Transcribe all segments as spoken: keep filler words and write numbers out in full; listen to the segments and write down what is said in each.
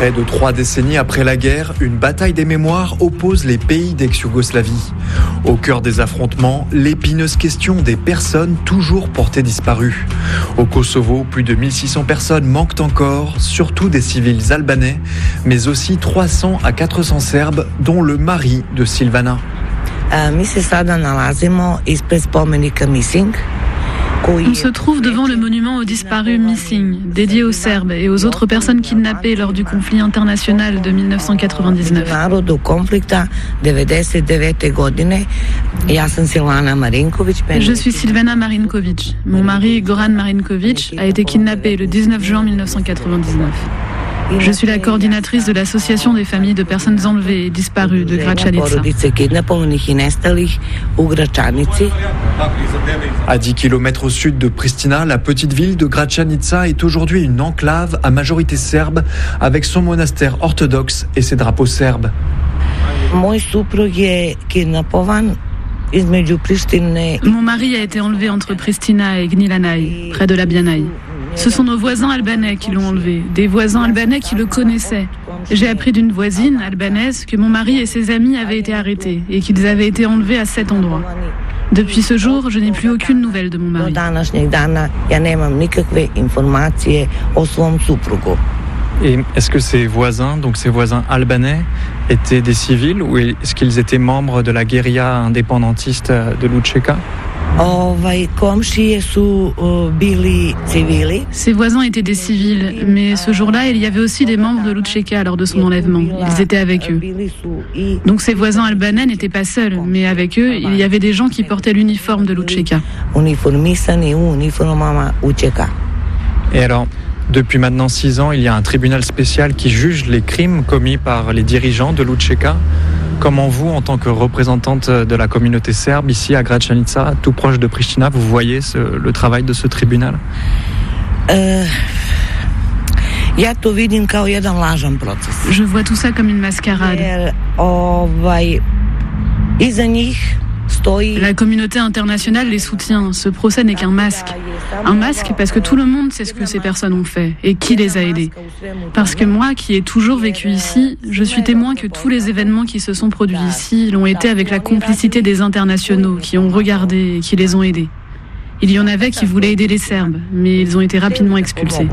Près de trois décennies après la guerre, une bataille des mémoires oppose les pays d'ex-Yougoslavie. Au cœur des affrontements, l'épineuse question des personnes toujours portées disparues. Au Kosovo, plus de mille six cents personnes manquent encore, surtout des civils albanais, mais aussi trois cents à quatre cents Serbes, dont le mari de Silvana. Mi se sada nalazimo ispred spomenika Missing. On se trouve devant le monument aux disparus Missing, dédié aux Serbes et aux autres personnes kidnappées lors du conflit international de dix-neuf cent quatre-vingt-dix-neuf. Je suis Silvana Marinković. Mon mari, Goran Marinković, a été kidnappé le dix-neuf juin mille neuf cent quatre-vingt-dix-neuf. Je suis la coordinatrice de l'association des familles de personnes enlevées et disparues de Gračanica. À dix kilomètres au sud de Pristina, la petite ville de Gračanica est aujourd'hui une enclave à majorité serbe avec son monastère orthodoxe et ses drapeaux serbes. Mon mari a été enlevé entre Pristina et Gnjilane, près de Labjana. Ce sont nos voisins albanais qui l'ont enlevé, des voisins albanais qui le connaissaient. J'ai appris d'une voisine albanaise que mon mari et ses amis avaient été arrêtés et qu'ils avaient été enlevés à cet endroit. Depuis ce jour, je n'ai plus aucune nouvelle de mon mari. Et est-ce que ces voisins, donc ces voisins albanais, étaient des civils ou est-ce qu'ils étaient membres de la guérilla indépendantiste de l'Učeka ? Ses voisins étaient des civils, mais ce jour-là, il y avait aussi des membres de l'Učeka lors de son enlèvement. Ils étaient avec eux. Donc ses voisins albanais n'étaient pas seuls, mais avec eux, il y avait des gens qui portaient l'uniforme de l'Učeka. Et alors, depuis maintenant six ans, il y a un tribunal spécial qui juge les crimes commis par les dirigeants de l'Učeka. Comment vous, en tant que représentante de la communauté serbe, ici à Gračanica, tout proche de Pristina, vous voyez ce, le travail de ce tribunal ? euh, Je vois tout ça comme une mascarade. La communauté internationale les soutient. Ce procès n'est qu'un masque. Un masque parce que tout le monde sait ce que ces personnes ont fait et qui les a aidés. Parce que moi, qui ai toujours vécu ici, je suis témoin que tous les événements qui se sont produits ici l'ont été avec la complicité des internationaux qui ont regardé et qui les ont aidés. Il y en avait qui voulaient aider les Serbes, mais ils ont été rapidement expulsés.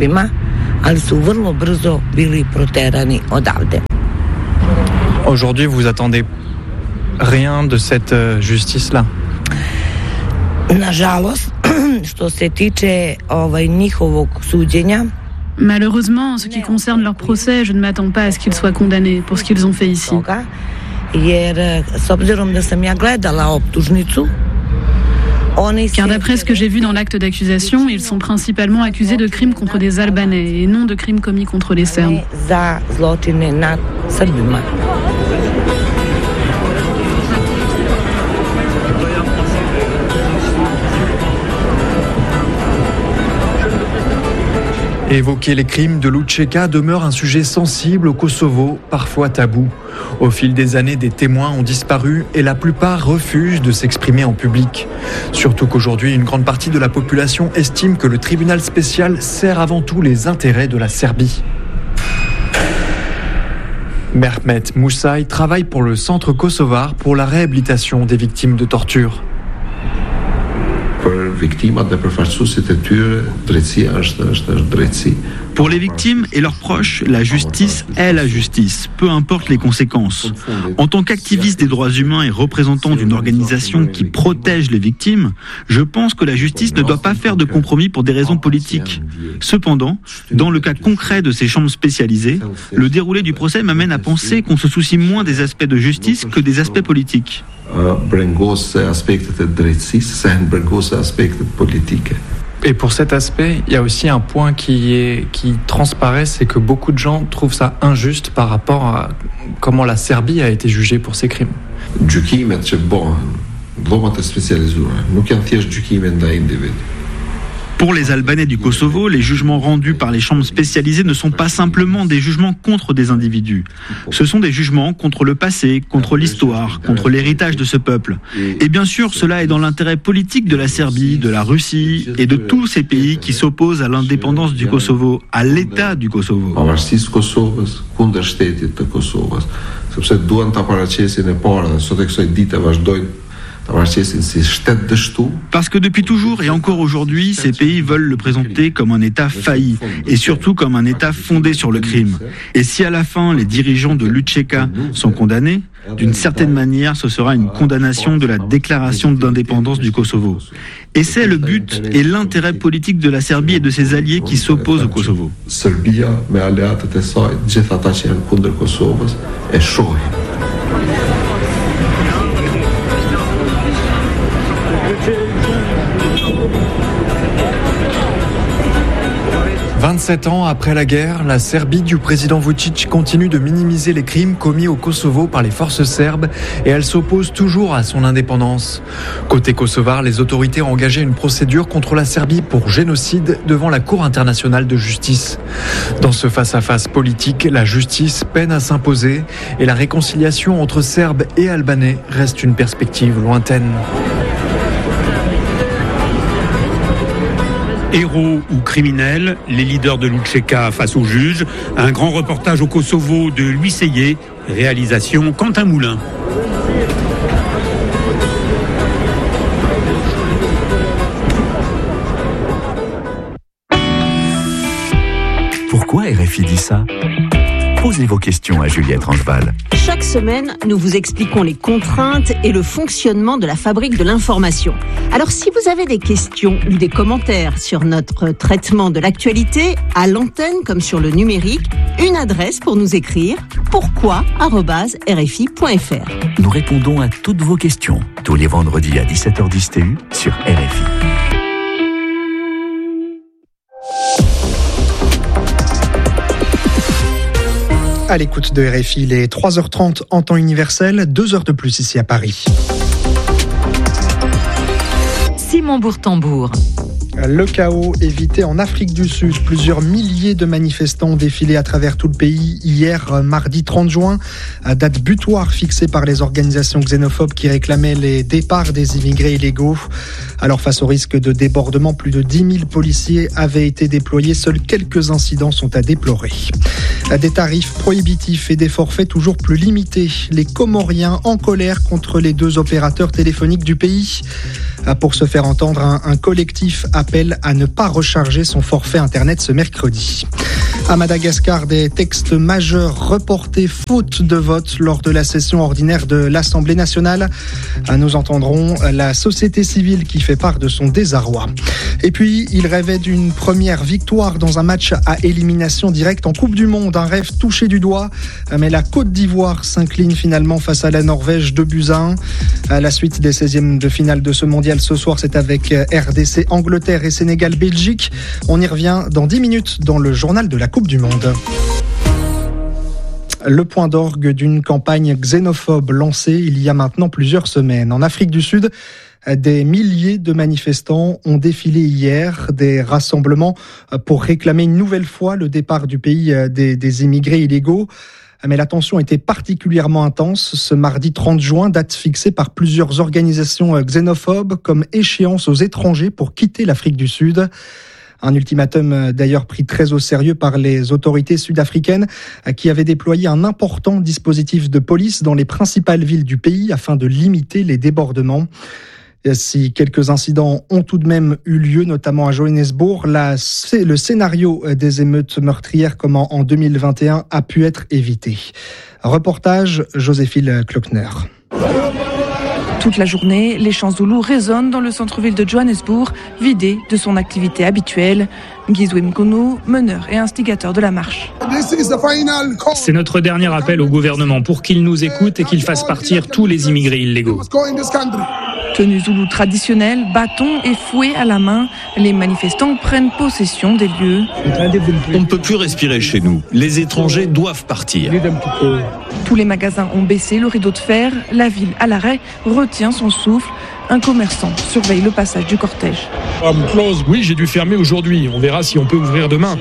Aujourd'hui, vous attendez rien de cette justice-là. Malheureusement, en ce qui concerne leur procès, je ne m'attends pas à ce qu'ils soient condamnés pour ce qu'ils ont fait ici. Car d'après ce que j'ai vu dans l'acte d'accusation, ils sont principalement accusés de crimes contre des Albanais et non de crimes commis contre les Serbes. Évoquer les crimes de l'Učeka demeure un sujet sensible au Kosovo, parfois tabou. Au fil des années, des témoins ont disparu et la plupart refusent de s'exprimer en public. Surtout qu'aujourd'hui, une grande partie de la population estime que le tribunal spécial sert avant tout les intérêts de la Serbie. Mehmet Musaï travaille pour le Centre kosovar pour la réhabilitation des victimes de torture. Pour les victimes et leurs proches, la justice est la justice, peu importe les conséquences. En tant qu'activiste des droits humains et représentant d'une organisation qui protège les victimes, je pense que la justice ne doit pas faire de compromis pour des raisons politiques. Cependant, dans le cas concret de ces chambres spécialisées, le déroulé du procès m'amène à penser qu'on se soucie moins des aspects de justice que des aspects politiques. Et pour cet aspect, il y a aussi un point qui, est, qui transparaît, c'est que beaucoup de gens trouvent ça injuste par rapport à comment la Serbie a été jugée pour ces crimes. Pour les Albanais du Kosovo, les jugements rendus par les chambres spécialisées ne sont pas simplement des jugements contre des individus. Ce sont des jugements contre le passé, contre l'histoire, contre l'héritage de ce peuple. Et bien sûr, cela est dans l'intérêt politique de la Serbie, de la Russie et de tous ces pays qui s'opposent à l'indépendance du Kosovo, à l'État du Kosovo. Parce que depuis toujours et encore aujourd'hui, ces pays veulent le présenter comme un État failli et surtout comme un État fondé sur le crime. Et si à la fin les dirigeants de l'U C K sont condamnés, d'une certaine manière ce sera une condamnation de la déclaration d'indépendance du Kosovo. Et c'est le but et l'intérêt politique de la Serbie et de ses alliés qui s'opposent au Kosovo. vingt-sept ans après la guerre, la Serbie du président Vučić continue de minimiser les crimes commis au Kosovo par les forces serbes et elle s'oppose toujours à son indépendance. Côté kosovar, les autorités ont engagé une procédure contre la Serbie pour génocide devant la Cour internationale de justice. Dans ce face-à-face politique, la justice peine à s'imposer et la réconciliation entre Serbes et Albanais reste une perspective lointaine. Héros ou criminels, les leaders de l'U C K face aux juges. Un grand reportage au Kosovo de Louis Seyé, réalisation Quentin Moulin. Pourquoi R F I dit ça ? Posez vos questions à Juliette Rangeval. Chaque semaine, nous vous expliquons les contraintes et le fonctionnement de la fabrique de l'information. Alors si vous avez des questions ou des commentaires sur notre traitement de l'actualité, à l'antenne comme sur le numérique, une adresse pour nous écrire, pourquoi arobase r f i point f r. Nous répondons à toutes vos questions, tous les vendredis à dix-sept heures dix T U sur R F I. À l'écoute de R F I, il est trois heures trente en temps universel, deux heures de plus ici à Paris. Simon Bourtambour. Le chaos évité en Afrique du Sud. Plusieurs milliers de manifestants ont défilé à travers tout le pays hier, mardi trente juin, date butoir fixée par les organisations xénophobes qui réclamaient les départs des immigrés illégaux. Alors face au risque de débordement, plus de dix mille policiers avaient été déployés. Seuls quelques incidents sont à déplorer. Des tarifs prohibitifs et des forfaits toujours plus limités. Les Comoriens en colère contre les deux opérateurs téléphoniques du pays. Pour se faire entendre, un, un collectif appelle à ne pas recharger son forfait Internet ce mercredi. À Madagascar, des textes majeurs reportés faute de vote lors de la session ordinaire de l'Assemblée nationale. Nous entendrons la société civile qui fait part de son désarroi. Et puis, il rêvait d'une première victoire dans un match à élimination directe en Coupe du Monde. Un rêve touché du doigt, mais la Côte d'Ivoire s'incline finalement face à la Norvège deux buts à un. À la suite des seizièmes de finale de ce mondial, ce soir, c'est avec R D C, Angleterre et Sénégal, Belgique. On y revient dans dix minutes dans le journal de la Coupe du Monde. Le point d'orgue d'une campagne xénophobe lancée il y a maintenant plusieurs semaines. En Afrique du Sud, des milliers de manifestants ont défilé hier, des rassemblements pour réclamer une nouvelle fois le départ du pays des, des immigrés illégaux. Mais la tension était particulièrement intense ce mardi trente juin, date fixée par plusieurs organisations xénophobes comme échéance aux étrangers pour quitter l'Afrique du Sud. Un ultimatum d'ailleurs pris très au sérieux par les autorités sud-africaines qui avaient déployé un important dispositif de police dans les principales villes du pays afin de limiter les débordements. Si quelques incidents ont tout de même eu lieu, notamment à Johannesburg, la, le scénario des émeutes meurtrières comme en deux mille vingt et un a pu être évité. Reportage Joséphine Klockner. Toute la journée, les chants zoulous résonnent dans le centre-ville de Johannesburg, vidé de son activité habituelle. Gizwe Mkono, meneur et instigateur de la marche. C'est notre dernier appel au gouvernement pour qu'il nous écoute et qu'il fasse partir tous les immigrés illégaux. Tenue zoulou traditionnelle, bâtons et fouets à la main, les manifestants prennent possession des lieux. On ne peut plus respirer chez nous. Les étrangers doivent partir. Tous les magasins ont baissé le rideau de fer. La ville à l'arrêt retient son souffle. Un commerçant surveille le passage du cortège. Oui, j'ai dû fermer aujourd'hui. On verra si on peut ouvrir demain.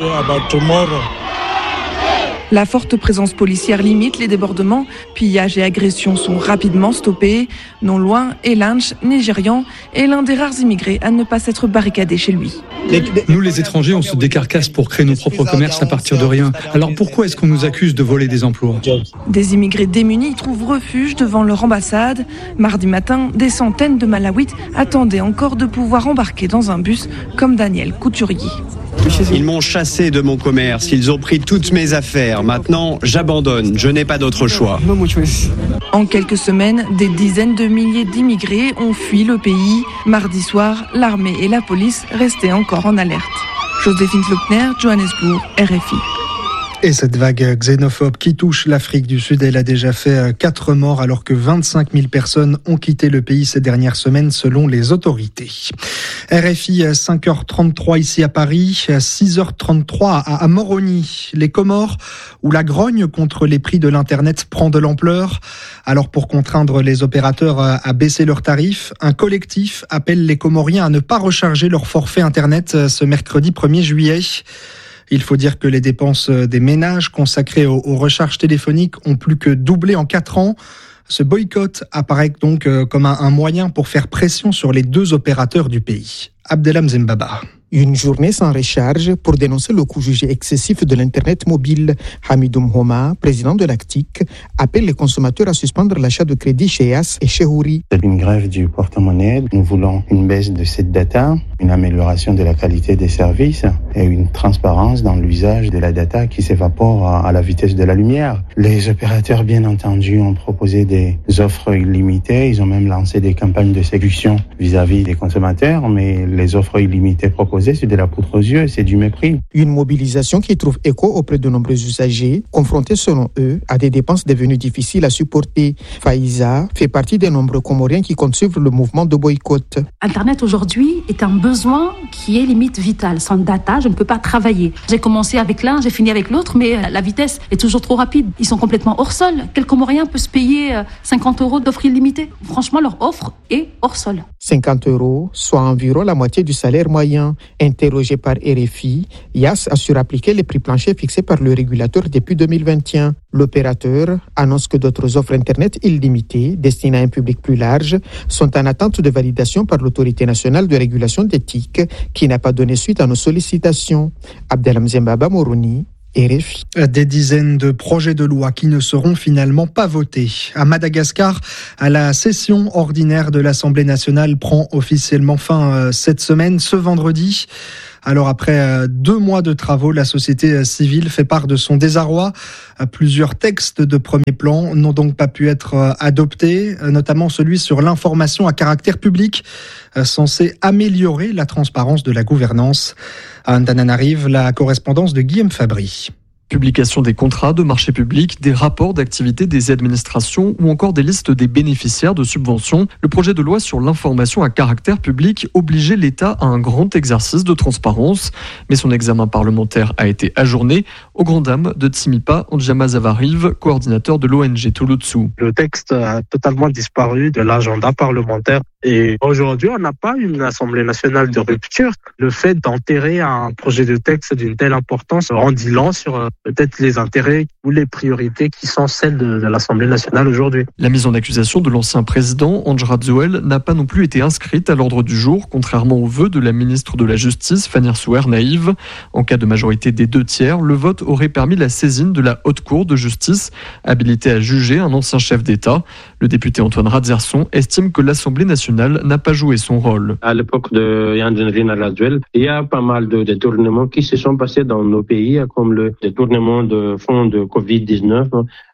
La forte présence policière limite les débordements. Pillages et agressions sont rapidement stoppés. Non loin, Elanch, nigérian, est l'un des rares immigrés à ne pas s'être barricadé chez lui. Nous, les étrangers, on se décarcasse pour créer nos propres commerces à partir de rien. Alors pourquoi est-ce qu'on nous accuse de voler des emplois ? Des immigrés démunis trouvent refuge devant leur ambassade. Mardi matin, des centaines de Malawites attendaient encore de pouvoir embarquer dans un bus comme Daniel Couturier. Ils m'ont chassé de mon commerce, ils ont pris toutes mes affaires. Maintenant, j'abandonne, je n'ai pas d'autre choix. En quelques semaines, des dizaines de milliers d'immigrés ont fui le pays. Mardi soir, l'armée et la police restaient encore en alerte. Joséphine Flopner, Johannesburg, R F I. Et cette vague xénophobe qui touche l'Afrique du Sud, elle a déjà fait quatre morts alors que vingt-cinq mille personnes ont quitté le pays ces dernières semaines selon les autorités. R F I, cinq heures trente-trois ici à Paris, six heures trente-trois à Moroni, les Comores, où la grogne contre les prix de l'Internet prend de l'ampleur. Alors pour contraindre les opérateurs à baisser leurs tarifs, un collectif appelle les Comoriens à ne pas recharger leur forfait Internet ce mercredi premier juillet. Il faut dire que les dépenses des ménages consacrées aux, aux recharges téléphoniques ont plus que doublé en quatre ans. Ce boycott apparaît donc comme un, un moyen pour faire pression sur les deux opérateurs du pays. Abdelham Zembaba. Une journée sans recharge pour dénoncer le coût jugé excessif de l'Internet mobile. Hamidoum Homa, président de l'A C T I C, appelle les consommateurs à suspendre l'achat de crédit chez E A S et chez Houri. C'est une grève du porte-monnaie. Nous voulons une baisse de cette data, une amélioration de la qualité des services et une transparence dans l'usage de la data qui s'évapore à la vitesse de la lumière. Les opérateurs, bien entendu, ont proposé des offres illimitées. Ils ont même lancé des campagnes de séduction vis-à-vis des consommateurs, mais les offres illimitées proposées, c'est de la poudre aux yeux, c'est du mépris. Une mobilisation qui trouve écho auprès de nombreux usagers, confrontés selon eux à des dépenses devenues difficiles à supporter. Faïza fait partie des nombreux Comoriens qui comptent suivre le mouvement de boycott. Internet aujourd'hui est un besoin qui est limite vital. Sans data, je ne peux pas travailler. J'ai commencé avec l'un, j'ai fini avec l'autre, mais la vitesse est toujours trop rapide. Ils sont complètement hors sol. Quel Comorien peut se payer cinquante euros d'offre illimitée ? Franchement, leur offre est hors sol. cinquante euros, soit environ la moitié du salaire moyen. Interrogé par R F I, Yas assure appliquer les prix planchers fixés par le régulateur depuis deux mille vingt et un. L'opérateur annonce que d'autres offres Internet illimitées, destinées à un public plus large, sont en attente de validation par l'Autorité nationale de régulation d'éthique, qui n'a pas donné suite à nos sollicitations. Abdelham Zembaba, Moroni. R F I. Des dizaines de projets de loi qui ne seront finalement pas votés. À Madagascar, à la session ordinaire de l'Assemblée nationale prend officiellement fin cette semaine, ce vendredi. Alors après deux mois de travaux, la société civile fait part de son désarroi. Plusieurs textes de premier plan n'ont donc pas pu être adoptés, notamment celui sur l'information à caractère public, censé améliorer la transparence de la gouvernance. À Antananarive, la correspondance de Guillaume Fabry. Publication des contrats de marché public, des rapports d'activité des administrations ou encore des listes des bénéficiaires de subventions. Le projet de loi sur l'information à caractère public obligeait l'État à un grand exercice de transparence. Mais son examen parlementaire a été ajourné aux grandes dames de Tsimipa Ondjama Zavariv, coordinateur de l'O N G Tulutsu. Le texte a totalement disparu de l'agenda parlementaire. Et aujourd'hui, on n'a pas une Assemblée nationale de rupture. Le fait d'enterrer un projet de texte d'une telle importance en dit long sur peut-être les intérêts ou les priorités qui sont celles de, de l'Assemblée nationale aujourd'hui. La mise en accusation de l'ancien président, Andra Zouel, n'a pas non plus été inscrite à l'ordre du jour, contrairement aux vœux de la ministre de la Justice, Fanny Souer Naïve. En cas de majorité des deux tiers, le vote aurait permis la saisine de la Haute Cour de justice, habilitée à juger un ancien chef d'État. Le député Antoine Radzerson estime que l'Assemblée nationale n'a pas joué son rôle. À l'époque de Yann Radzouel, il y a pas mal de détournements qui se sont passés dans nos pays, comme le détournement de fonds de covid dix-neuf.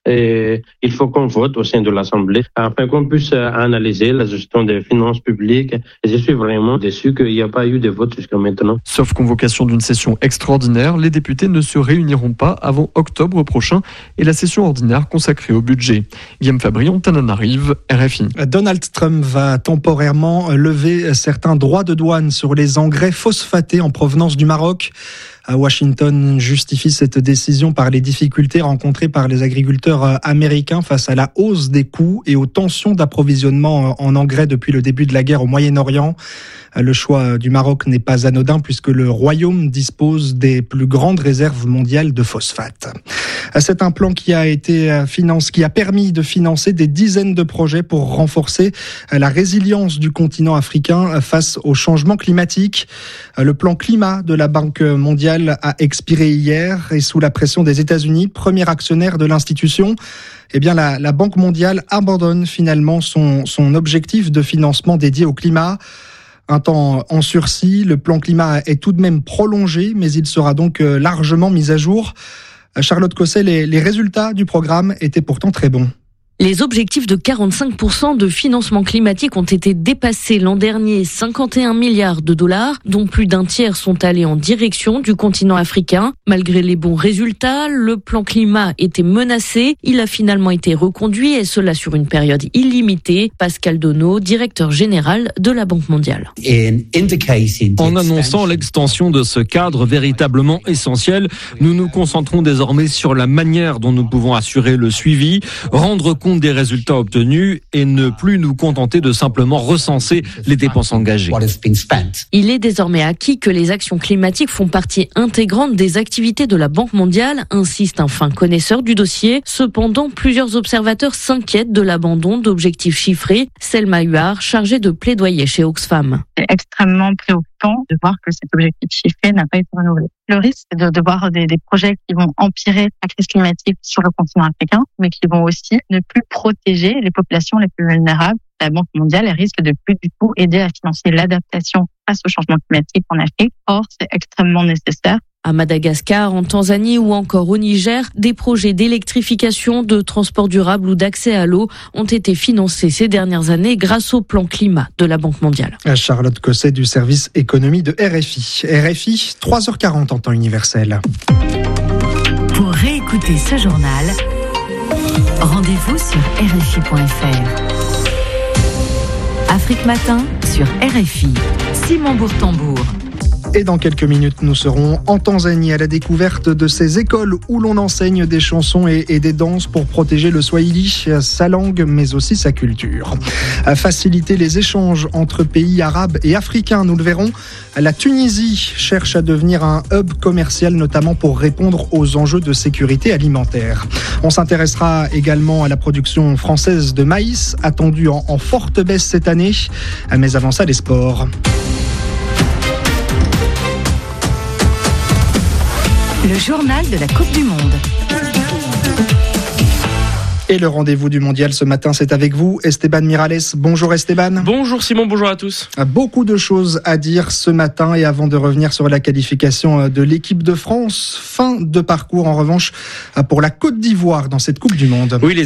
Et il faut qu'on vote au sein de l'Assemblée afin qu'on puisse analyser la gestion des finances publiques. Et je suis vraiment déçu qu'il n'y a pas eu de vote jusqu'à maintenant. Sauf convocation d'une session extraordinaire, les députés ne se réuniront pas avant octobre prochain et la session ordinaire consacrée au budget. Guillaume Fabry, Antananarive, R F I. Donald Trump va temporairement lever certains droits de douane sur les engrais phosphatés en provenance du Maroc. Washington justifie cette décision par les difficultés rencontrées par les agriculteurs américains face à la hausse des coûts et aux tensions d'approvisionnement en engrais depuis le début de la guerre au Moyen-Orient. Le choix du Maroc n'est pas anodin puisque le Royaume dispose des plus grandes réserves mondiales de phosphate. C'est un plan qui a été finance, qui a permis de financer des dizaines de projets pour renforcer la résilience du continent africain face au changement climatique. Le plan climat de la Banque mondiale a expiré hier et sous la pression des États-Unis, premier actionnaire de l'institution, eh bien la, la Banque mondiale abandonne finalement son, son objectif de financement dédié au climat. Un temps en sursis, le plan climat est tout de même prolongé, mais il sera donc largement mis à jour. Charlotte Cosset, les, les résultats du programme étaient pourtant très bons. Les objectifs de quarante-cinq pour cent de financement climatique ont été dépassés l'an dernier, cinquante et un milliards de dollars, dont plus d'un tiers sont allés en direction du continent africain. Malgré les bons résultats, le plan climat était menacé. Il a finalement été reconduit et cela sur une période illimitée. Pascal Donneau, directeur général de la Banque mondiale. En annonçant l'extension de ce cadre véritablement essentiel, nous nous concentrons désormais sur la manière dont nous pouvons assurer le suivi, rendre compte des résultats obtenus et ne plus nous contenter de simplement recenser les dépenses engagées. Il est désormais acquis que les actions climatiques font partie intégrante des activités de la Banque mondiale, insiste un fin connaisseur du dossier. Cependant, plusieurs observateurs s'inquiètent de l'abandon d'objectifs chiffrés. Selma Huard, chargée de plaidoyer chez Oxfam. C'est extrêmement préoccupant de voir que cet objectif chiffré n'a pas été renouvelé. Le risque, c'est de, de voir des, des projets qui vont empirer la crise climatique sur le continent africain, mais qui vont aussi ne plus protéger les populations les plus vulnérables. La Banque mondiale elle risque de plus du tout aider à financer l'adaptation face au changement climatique en Afrique. Or, c'est extrêmement nécessaire. À Madagascar, en Tanzanie ou encore au Niger, des projets d'électrification, de transport durable ou d'accès à l'eau ont été financés ces dernières années grâce au plan climat de la Banque mondiale. Charlotte Cosset du service économie de R F I. R F I, trois heures quarante en temps universel. Pour réécouter ce journal, rendez-vous sur R F I point F R. Afrique Matin sur R F I. Simon Bourtambour. Et dans quelques minutes, nous serons en Tanzanie à la découverte de ces écoles où l'on enseigne des chansons et, et des danses pour protéger le swahili, sa langue, mais aussi sa culture. À faciliter les échanges entre pays arabes et africains, nous le verrons. La Tunisie cherche à devenir un hub commercial, notamment pour répondre aux enjeux de sécurité alimentaire. On s'intéressera également à la production française de maïs, attendue en, en forte baisse cette année. Mais avant ça, les sports. Le journal de la Coupe du Monde. Et le rendez-vous du mondial ce matin, c'est avec vous, Esteban Miralles. Bonjour Esteban. Bonjour Simon, bonjour à tous. Beaucoup de choses à dire ce matin et avant de revenir sur la qualification de l'équipe de France, fin de parcours en revanche pour la Côte d'Ivoire dans cette Coupe du Monde. Oui, les